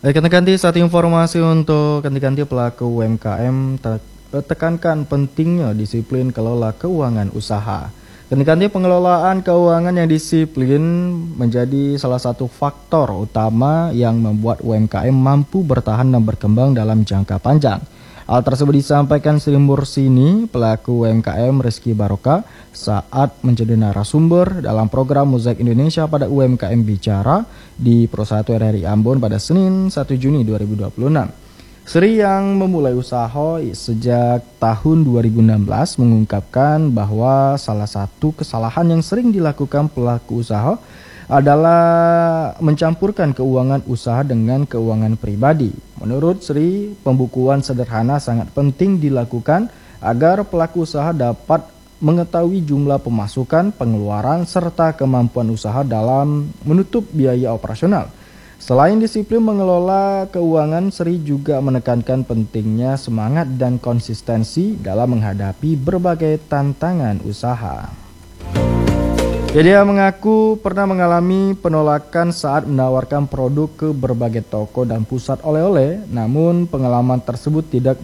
Baik, ganti-ganti satu informasi untuk ganti-ganti pelaku UMKM tekankan pentingnya disiplin kelola keuangan usaha. Ganti-ganti pengelolaan keuangan yang disiplin menjadi salah satu faktor utama yang membuat UMKM mampu bertahan dan berkembang dalam jangka panjang. Hal tersebut disampaikan Sri Mursini, pelaku UMKM Rizky Baroka, saat menjadi narasumber dalam program Mozaik Indonesia pada UMKM Bicara di Pro 1 RRI Ambon pada Senin 1 Juni 2026. Sri yang memulai usaha sejak tahun 2016 mengungkapkan bahwa salah satu kesalahan yang sering dilakukan pelaku usaha adalah mencampurkan keuangan usaha dengan keuangan pribadi. Menurut Sri, pembukuan sederhana sangat penting dilakukan agar pelaku usaha dapat mengetahui jumlah pemasukan, pengeluaran, serta kemampuan usaha dalam menutup biaya operasional. Selain disiplin mengelola keuangan, Sri juga menekankan pentingnya semangat dan konsistensi dalam menghadapi berbagai tantangan usaha. Dia mengaku pernah mengalami penolakan saat menawarkan produk ke berbagai toko dan pusat oleh-oleh, namun pengalaman tersebut tidak